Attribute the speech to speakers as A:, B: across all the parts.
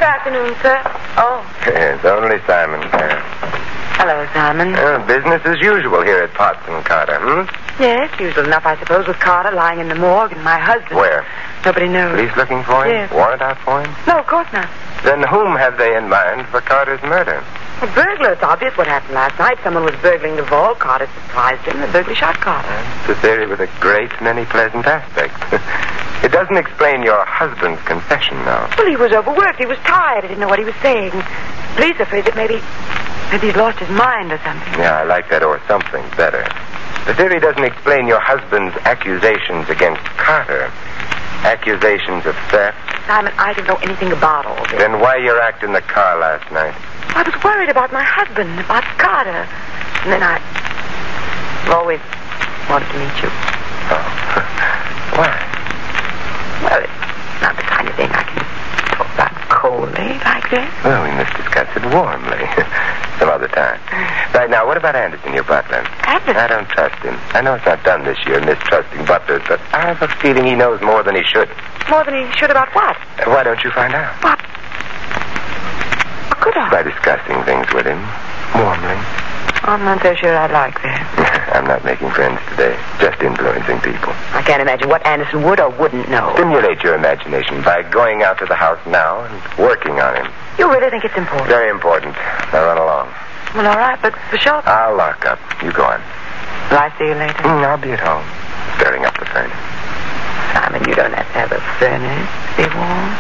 A: afternoon, sir. Oh.
B: It's only Simon.
A: Hello, Simon.
B: Business as usual here at Potts and Carter,
A: Yes, usual enough, I suppose, with Carter lying in the morgue and my husband.
B: Where?
A: Nobody knows.
B: Police looking for him?
A: Yes.
B: Warrant out for him?
A: No, of course not.
B: Then whom have they in mind for Carter's murder?
A: A burglar. It's obvious what happened last night. Someone was burgling the vault. Carter surprised him. The burglar shot Carter.
B: It's a theory with a great many pleasant aspects. It doesn't explain your husband's confession, though.
A: Well, he was overworked. He was tired. I didn't know what he was saying. Police are afraid that maybe he's lost his mind or something.
B: Yeah, I like that or something better. The theory doesn't explain your husband's accusations against Carter. Accusations of theft.
A: Simon, I don't know anything about all this.
B: Then why you act in the car last night?
A: I was worried about my husband, about Carter. And then I've always wanted to meet you.
B: Oh. Why?
A: Well, it's not the kind of thing I can talk about coldly like this.
B: Well, we must discuss it warmly. Some other time. Right now, what about Anderson, your butler?
A: Anderson?
B: I don't trust him. I know it's not done this year, mistrusting butlers, but I have a feeling he knows more than he should.
A: More than he should about what?
B: Why don't you find out?
A: What? What could I?
B: By discussing things with him, warmly.
A: I'm not so sure I like that.
B: I'm not making friends today, just influencing people.
A: I can't imagine what Anderson would or wouldn't know.
B: Stimulate your imagination by going out to the house now and working on him.
A: You really think it's important?
B: Very important. Now run along.
A: Well, all right, but for sure.
B: I'll lock up. You go on.
A: Will I see you later?
B: I'll be at home, stirring up the furnace.
A: Simon, you don't have to have a furnace to be warm.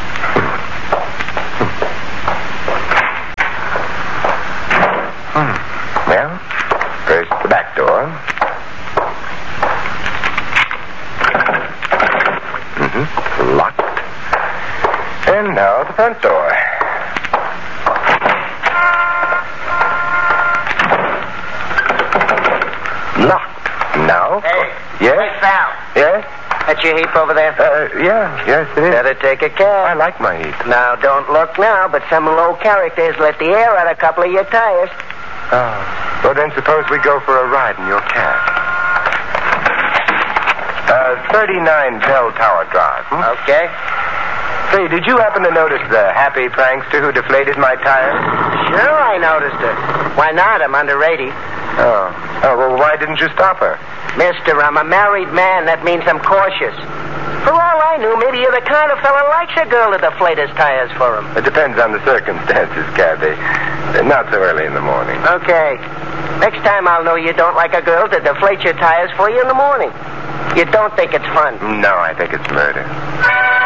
B: Well, first the back door. Locked. And now the front door. Locked. Now?
C: Hey.
B: Yes?
C: Hey, Sal.
B: Yes?
C: That's your heap over there?
B: Yes, it is.
C: Better take a cab.
B: I like my heat.
C: Now, don't look now, but some low characters let the air out a couple of your tires.
B: Oh. Well, then suppose we go for a ride in your cab. 39 Bell Tower Drive.
C: Okay.
B: Say, did you happen to notice the happy prankster who deflated my tires?
C: Sure, I noticed her. Why not? I'm under 80.
B: Oh, well, why didn't you stop her?
C: Mister, I'm a married man. That means I'm cautious. For all I knew, maybe you're the kind of fella likes a girl to deflate his tires for him.
B: It depends on the circumstances, Cabby. Not so early in the morning.
C: Okay. Next time I'll know you don't like a girl to deflate your tires for you in the morning. You don't think it's fun?
B: No, I think it's murder.